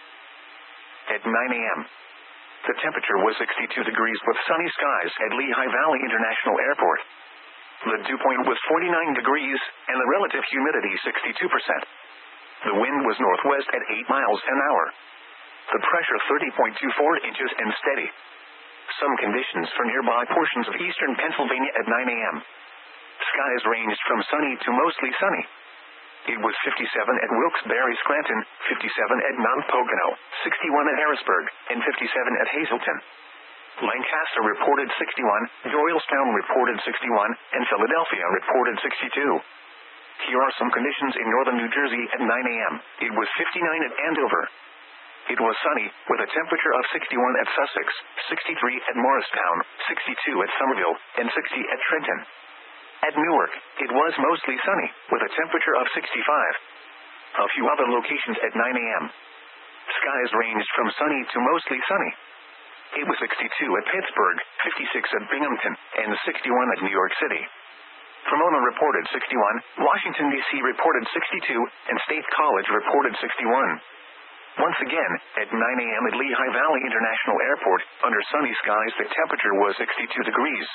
At nine a.m., the temperature was sixty-two degrees with sunny skies at Lehigh Valley International Airport. The dew point was forty-nine degrees, and the relative humidity sixty-two percent. The wind was northwest at eight miles an hour. The pressure thirty point two four inches and steady. Some conditions for nearby portions of eastern Pennsylvania at nine a.m. Skies ranged from sunny to mostly sunny. It was fifty-seven at Wilkes-Barre, Scranton, fifty-seven at Mount Pocono, sixty-one at Harrisburg, and fifty-seven at Hazleton. Lancaster reported sixty-one, Doylestown reported sixty-one, and Philadelphia reported sixty-two. Here are some conditions in northern New Jersey at nine a.m. It was fifty-nine at Andover. It was sunny, with a temperature of sixty-one at Sussex, sixty-three at Morristown, sixty-two at Somerville, and sixty at Trenton. At Newark, it was mostly sunny, with a temperature of sixty-five. A few other locations at nine a.m. Skies ranged from sunny to mostly sunny. It was sixty-two at Pittsburgh, fifty-six at Binghamton, and sixty-one at New York City. Pomona reported sixty-one, Washington, D C reported sixty-two, and State College reported sixty-one. Once again, at nine a.m. at Lehigh Valley International Airport, under sunny skies the temperature was sixty-two degrees.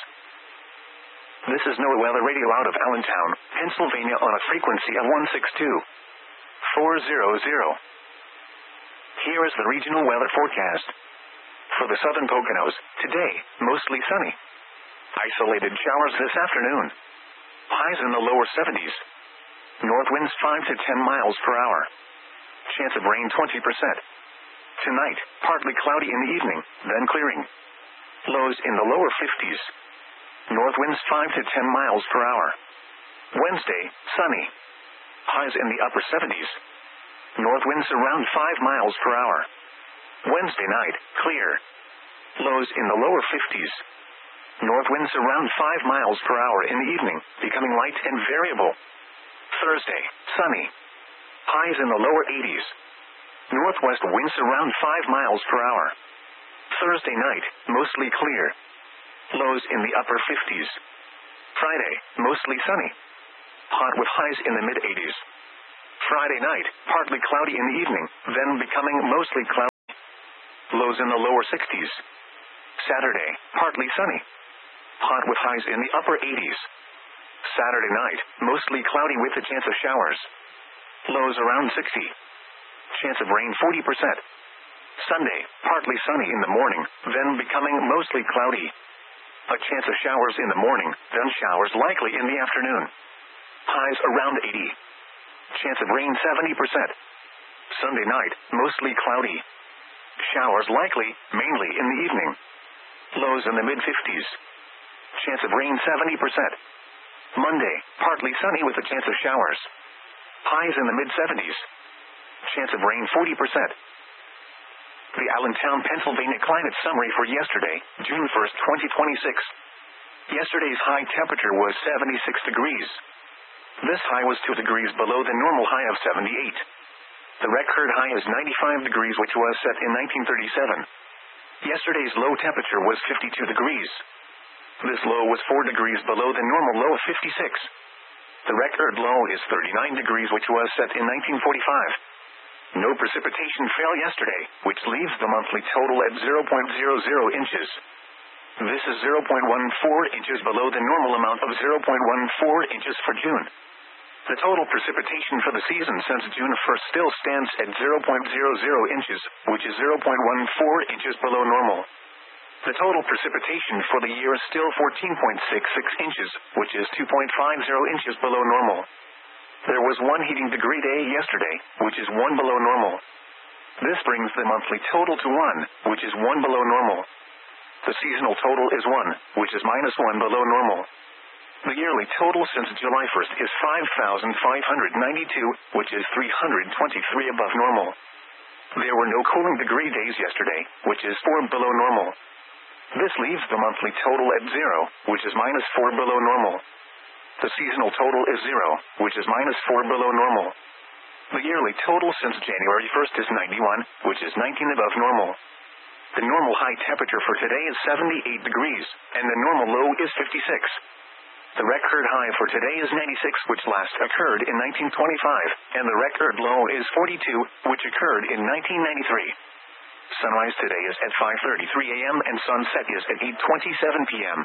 This is NOAA Weather Radio out of Allentown, Pennsylvania on a frequency of one six two four hundred. Here is the regional weather forecast. For the southern Poconos, today, mostly sunny. Isolated showers this afternoon. Highs in the lower seventies. North winds five to ten miles per hour. Chance of rain twenty percent. Tonight, partly cloudy in the evening, then clearing. Lows in the lower fifties. North winds five to ten miles per hour. Wednesday, sunny. Highs in the upper seventies. North winds around five miles per hour. Wednesday night, clear. Lows in the lower fifties. North winds around five miles per hour in the evening, becoming light and variable. Thursday, sunny. Highs in the lower eighties. Northwest winds around five miles per hour. Thursday night, mostly clear. Lows in the upper fifties. Friday, mostly sunny. Hot with highs in the mid eighties. Friday night, partly cloudy in the evening, then becoming mostly cloudy. Lows in the lower sixties. Saturday, partly sunny. Hot with highs in the upper eighties. Saturday night, mostly cloudy with a chance of showers. Lows around sixty. Chance of rain forty percent. Sunday, partly sunny in the morning, then becoming mostly cloudy. A chance of showers in the morning, then showers likely in the afternoon. Highs around eighty. Chance of rain seventy percent. Sunday night, mostly cloudy. Showers likely, mainly in the evening. Lows in the mid-fifties. Chance of rain seventy percent. Monday, partly sunny with a chance of showers. Highs in the mid-seventies. Chance of rain forty percent. The Allentown, Pennsylvania climate summary for yesterday, June first, twenty twenty-six. Yesterday's high temperature was seventy-six degrees. This high was two degrees below the normal high of seventy-eight. The record high is ninety-five degrees, which was set in nineteen thirty-seven. Yesterday's low temperature was fifty-two degrees. This low was four degrees below the normal low of fifty-six. The record low is thirty-nine degrees, which was set in nineteen forty-five. No precipitation fell yesterday, which leaves the monthly total at zero point zero zero inches. This is zero point one four inches below the normal amount of zero point one four inches for June. The total precipitation for the season since June first still stands at zero point zero zero inches, which is zero point one four inches below normal. The total precipitation for the year is still fourteen point six six inches, which is two point five zero inches below normal. There was one heating degree day yesterday, which is one below normal. This brings the monthly total to one, which is one below normal. The seasonal total is one, which is minus one below normal. The yearly total since July first is five thousand five hundred ninety-two, which is three hundred twenty-three above normal. There were no cooling degree days yesterday, which is four below normal. This leaves the monthly total at zero, which is minus four below normal. The seasonal total is zero, which is minus four below normal. The yearly total since January first is ninety-one, which is nineteen above normal. The normal high temperature for today is seventy-eight degrees, and the normal low is fifty-six. The record high for today is ninety-six, which last occurred in nineteen twenty-five, and the record low is forty-two, which occurred in nineteen ninety-three. Sunrise today is at five thirty-three a m and sunset is at eight twenty-seven p m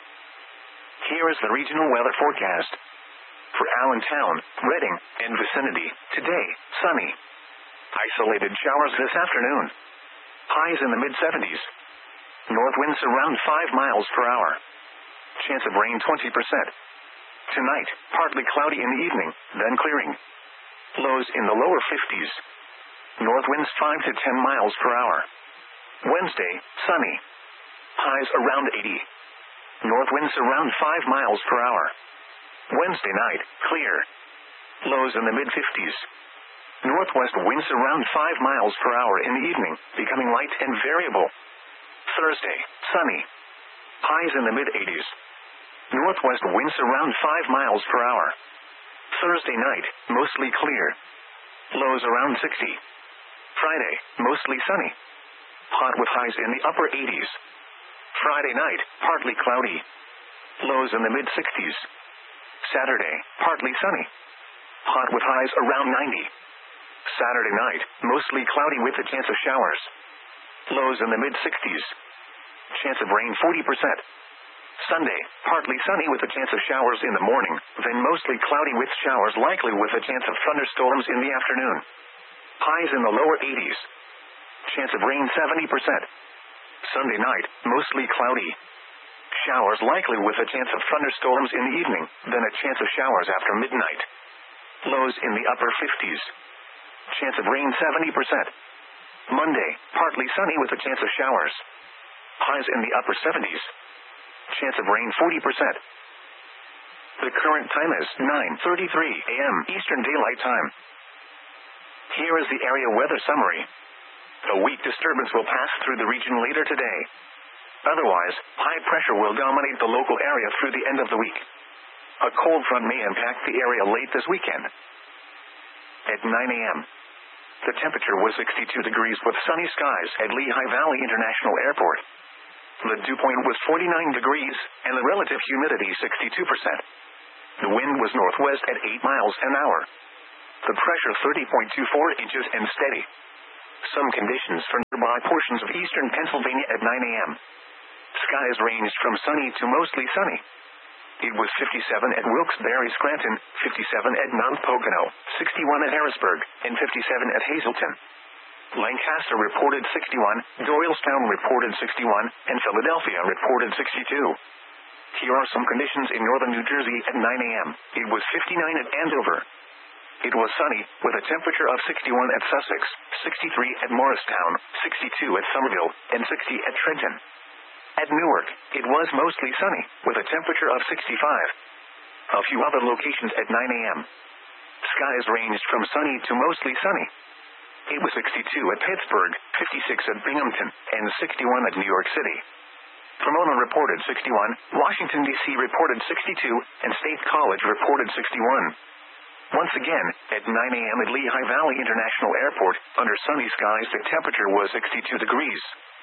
Here is the regional weather forecast. For Allentown, Reading, and vicinity, today, sunny. Isolated showers this afternoon. Highs in the mid-seventies. North winds around five miles per hour. Chance of rain twenty percent. Tonight, partly cloudy in the evening, then clearing. Lows in the lower fifties. North winds five to ten miles per hour. Wednesday, sunny. Highs around eighty. North winds around five miles per hour. Wednesday night, clear. Lows in the mid-fifties. Northwest winds around five miles per hour in the evening, becoming light and variable. Thursday, sunny. Highs in the mid-eighties. Northwest winds around five miles per hour. Thursday night, mostly clear. Lows around sixty. Friday, mostly sunny. Hot with highs in the upper eighties. Friday night, partly cloudy. Lows in the mid-sixties. Saturday, partly sunny. Hot with highs around ninety. Saturday night, mostly cloudy with a chance of showers. Lows in the mid-sixties. Chance of rain forty percent. Sunday, partly sunny with a chance of showers in the morning, then mostly cloudy with showers likely with a chance of thunderstorms in the afternoon. Highs in the lower eighties. Chance of rain seventy percent. Sunday night, mostly cloudy. Showers likely with a chance of thunderstorms in the evening, then a chance of showers after midnight. Lows in the upper fifties. Chance of rain seventy percent. Monday, partly sunny with a chance of showers. Highs in the upper seventies. Chance of rain forty percent. The current time is nine thirty-three a m Eastern Daylight Time. Here is the area weather summary. A weak disturbance will pass through the region later today. Otherwise, high pressure will dominate the local area through the end of the week. A cold front may impact the area late this weekend. At nine a m, the temperature was sixty-two degrees with sunny skies at Lehigh Valley International Airport. The dew point was forty-nine degrees, and the relative humidity sixty-two percent. The wind was northwest at eight miles an hour. The pressure thirty point two four inches and steady. Some conditions for nearby portions of eastern Pennsylvania at nine a.m. Skies ranged from sunny to mostly sunny. It was fifty-seven at Wilkes-Barre, Scranton, fifty-seven at Mount Pocono, sixty-one at Harrisburg, and fifty-seven at Hazleton. Lancaster reported sixty-one, Doylestown reported sixty-one, and Philadelphia reported sixty-two. Here are some conditions in northern New Jersey at nine a.m. It was fifty-nine at Andover. It was sunny, with a temperature of sixty-one at Sussex, sixty-three at Morristown, sixty-two at Somerville, and sixty at Trenton. At Newark, it was mostly sunny, with a temperature of sixty-five. A few other locations at nine a.m. Skies ranged from sunny to mostly sunny. It was sixty-two at Pittsburgh, fifty-six at Binghamton, and sixty-one at New York City. Pomona reported sixty-one, Washington, D C reported sixty-two, and State College reported sixty-one. Once again, at nine a.m. at Lehigh Valley International Airport, under sunny skies the temperature was sixty-two degrees.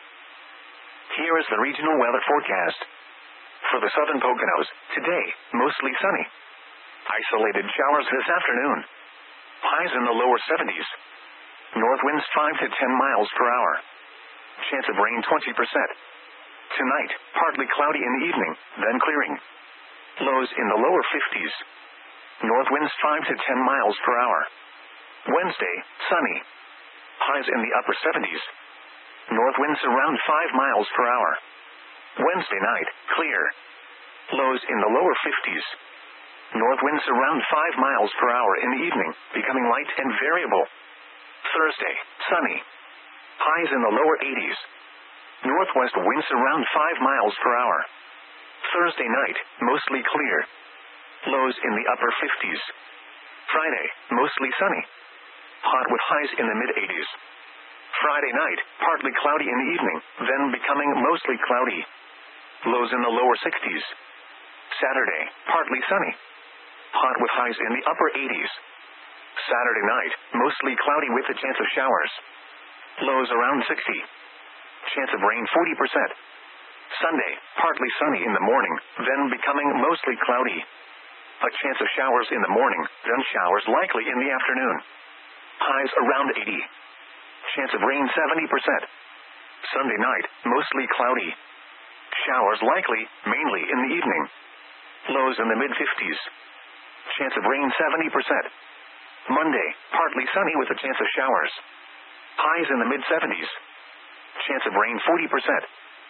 Here is the regional weather forecast. For the southern Poconos, today, mostly sunny. Isolated showers this afternoon. Highs in the lower seventies. North winds five to ten miles per hour. Chance of rain twenty percent. Tonight, partly cloudy in the evening, then clearing. Lows in the lower fifties. North winds five to ten miles per hour. Wednesday, sunny. Highs in the upper seventies. North winds around five miles per hour. Wednesday night, clear. Lows in the lower fifties. North winds around five miles per hour in the evening, becoming light and variable. Thursday, sunny. Highs in the lower eighties. Northwest winds around five miles per hour. Thursday night, mostly clear. Lows in the upper fifties. Friday, mostly sunny. Hot with highs in the mid-eighties. Friday night, partly cloudy in the evening, then becoming mostly cloudy. Lows in the lower sixties. Saturday, partly sunny. Hot with highs in the upper eighties. Saturday night, mostly cloudy with a chance of showers. Lows around sixty. Chance of rain forty percent. Sunday, partly sunny in the morning, then becoming mostly cloudy. A chance of showers in the morning, then showers likely in the afternoon. Highs around eighty. Chance of rain seventy percent. Sunday night, mostly cloudy. Showers likely, mainly in the evening. Lows in the mid-fifties. Chance of rain seventy percent. Monday, partly sunny with a chance of showers. Highs in the mid-seventies. Chance of rain forty percent.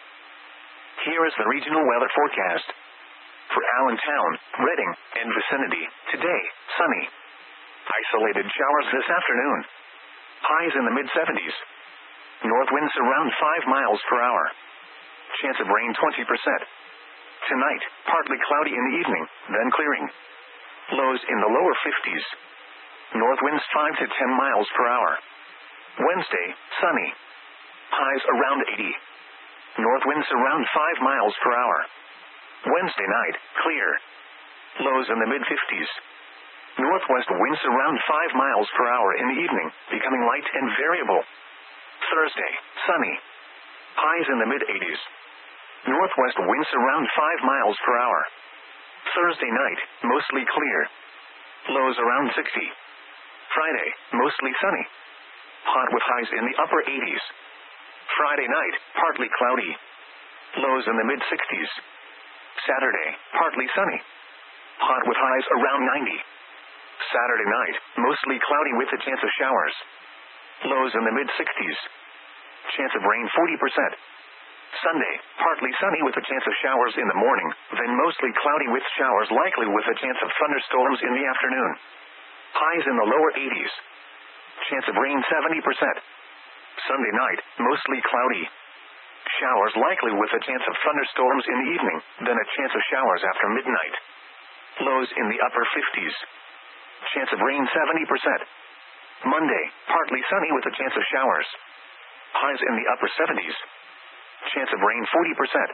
Here is the regional weather forecast. For Allentown, Reading, and vicinity, today, sunny. Isolated showers this afternoon. Highs in the mid-seventies. North winds around five miles per hour. Chance of rain twenty percent. Tonight, partly cloudy in the evening, then clearing. Lows in the lower fifties. North winds five to ten miles per hour. Wednesday, sunny. Highs around eighty. North winds around five miles per hour. Wednesday night, clear. Lows in the mid-fifties. Northwest winds around five miles per hour in the evening, becoming light and variable. Thursday, sunny. Highs in the mid-eighties. Northwest winds around five miles per hour. Thursday night, mostly clear. Lows around sixty. Friday, mostly sunny. Hot with highs in the upper eighties. Friday night, partly cloudy. Lows in the mid-sixties. Saturday, partly sunny. Hot with highs around ninety. Saturday night, mostly cloudy with a chance of showers. Lows in the mid-sixties. Chance of rain forty percent. Sunday, partly sunny with a chance of showers in the morning, then mostly cloudy with showers likely with a chance of thunderstorms in the afternoon. Highs in the lower eighties. Chance of rain seventy percent. Sunday night, mostly cloudy. Showers likely with a chance of thunderstorms in the evening, then a chance of showers after midnight. Lows in the upper fifties. Chance of rain seventy percent. Monday, partly sunny with a chance of showers. Highs in the upper seventies. Chance of rain forty percent.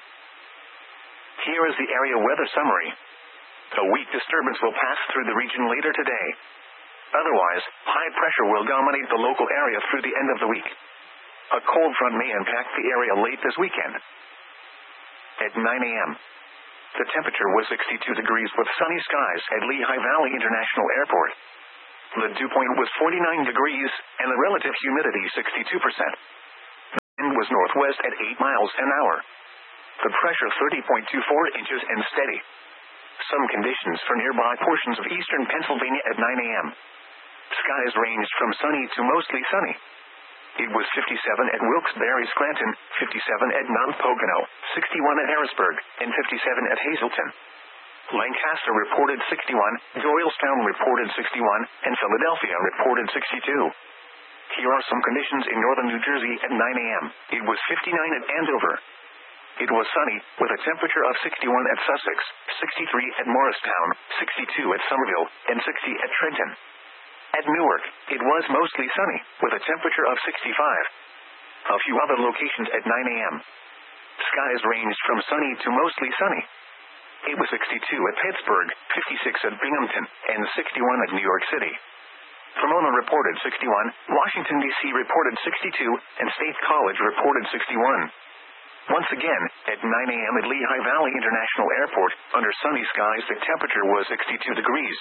Here is the area weather summary. A weak disturbance will pass through the region later today. Otherwise, high pressure will dominate the local area through the end of the week. A cold front may impact the area late this weekend. At nine a.m., the temperature was sixty-two degrees with sunny skies at Lehigh Valley International Airport. The dew point was forty-nine degrees, and the relative humidity sixty-two percent. The wind was northwest at eight miles an hour. The pressure thirty point two four inches and steady. Some conditions for nearby portions of eastern Pennsylvania at nine a.m. Skies ranged from sunny to mostly sunny. It was fifty-seven at Wilkes-Barre, Scranton, fifty-seven at Mount Pocono, sixty-one at Harrisburg, and fifty-seven at Hazleton. Lancaster reported sixty-one, Doylestown reported sixty-one, and Philadelphia reported sixty-two. Here are some conditions in northern New Jersey at nine a.m. It was fifty-nine at Andover. It was sunny, with a temperature of sixty-one at Sussex, sixty-three at Morristown, sixty-two at Somerville, and sixty at Trenton. At Newark, it was mostly sunny, with a temperature of sixty-five. A few other locations at nine a.m. Skies ranged from sunny to mostly sunny. It was sixty-two at Pittsburgh, fifty-six at Binghamton, and sixty-one at New York City. Pomona reported sixty-one, Washington, D C reported sixty-two, and State College reported sixty-one. Once again, at nine a.m. at Lehigh Valley International Airport, under sunny skies the temperature was sixty-two degrees.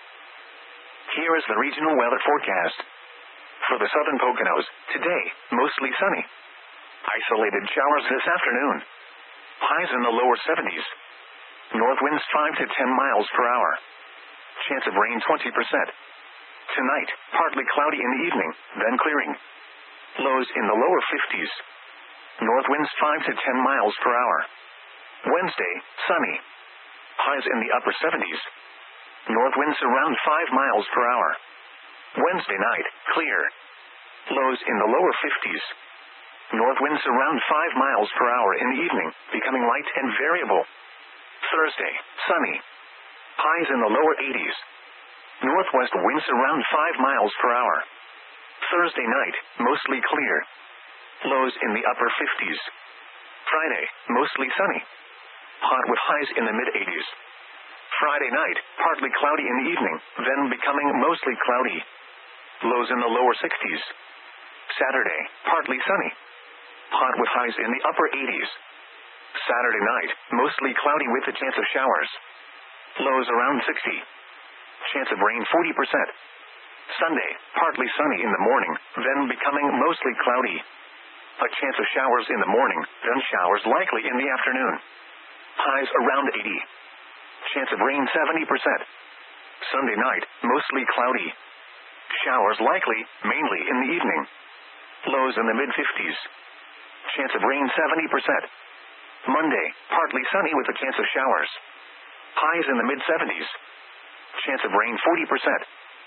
Here is the regional weather forecast. For the southern Poconos, today, mostly sunny. Isolated showers this afternoon. Highs in the lower seventies. North winds five to ten miles per hour. Chance of rain twenty percent. Tonight, partly cloudy in the evening, then clearing. Lows in the lower fifties. North winds five to ten miles per hour. Wednesday, sunny. Highs in the upper seventies. North winds around five miles per hour. Wednesday night, clear. Lows in the lower fifties. North winds around five miles per hour in the evening, becoming light and variable. Thursday, sunny. Highs in the lower eighties. Northwest winds around five miles per hour. Thursday night, mostly clear. Lows in the upper fifties. Friday, mostly sunny. Hot with highs in the mid-eighties. Friday night, partly cloudy in the evening, then becoming mostly cloudy. Lows in the lower sixties. Saturday, partly sunny. Hot with highs in the upper eighties. Saturday night, mostly cloudy with a chance of showers. Lows around sixty. Chance of rain forty percent. Sunday, partly sunny in the morning, then becoming mostly cloudy. A chance of showers in the morning, then showers likely in the afternoon. Highs around eighty. Chance of rain seventy percent. Sunday night, mostly cloudy. Showers likely, mainly in the evening. Lows in the mid-fifties. Chance of rain seventy percent. Monday, partly sunny with a chance of showers. Highs in the mid-seventies. Chance of rain forty percent.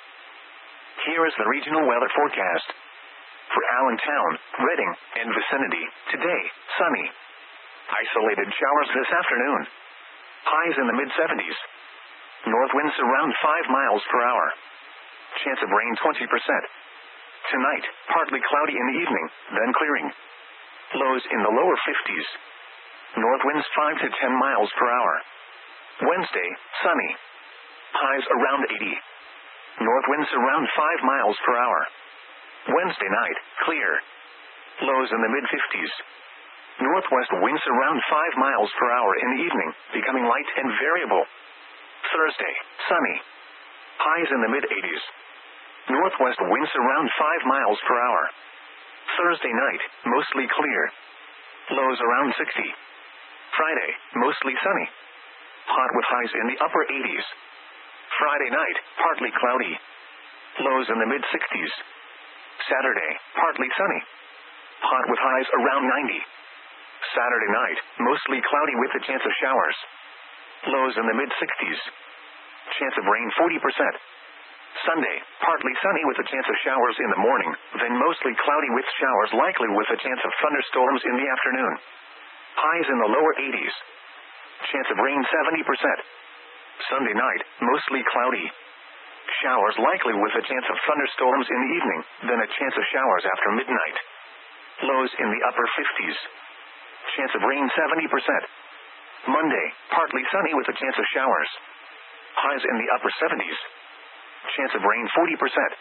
Here is the regional weather forecast. For Allentown, Reading, and vicinity, today, sunny. Isolated showers this afternoon. Highs in the mid-seventies. North winds around five miles per hour. Chance of rain twenty percent. Tonight, partly cloudy in the evening, then clearing. Lows in the lower fifties. North winds five to ten miles per hour. Wednesday, sunny. Highs around eighty. North winds around five miles per hour. Wednesday night, clear. Lows in the mid-fifties. Northwest winds around five miles per hour in the evening, becoming light and variable. Thursday, sunny. Highs in the mid-eighties. Northwest winds around five miles per hour. Thursday night, mostly clear. Lows around sixty. Friday, mostly sunny. Hot with highs in the upper eighties. Friday night, partly cloudy. Lows in the mid-sixties. Saturday, partly sunny. Hot with highs around ninety. Saturday night, mostly cloudy with a chance of showers. Lows in the mid-sixties. Chance of rain forty percent. Sunday, partly sunny with a chance of showers in the morning, then mostly cloudy with showers likely with a chance of thunderstorms in the afternoon. Highs in the lower eighties. Chance of rain seventy percent. Sunday night, mostly cloudy. Showers likely with a chance of thunderstorms in the evening, then a chance of showers after midnight. Lows in the upper fifties. Chance of rain seventy percent. Monday, partly sunny with a chance of showers. Highs in the upper seventies. Chance of rain forty percent.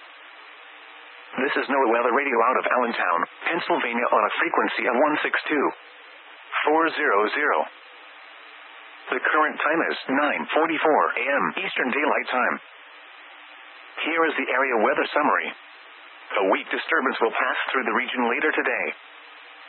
This is NOAA Weather Radio out of Allentown, Pennsylvania on a frequency of one six two four hundred. The current time is nine forty-four a m Eastern Daylight Time. Here is the area weather summary. A weak disturbance will pass through the region later today.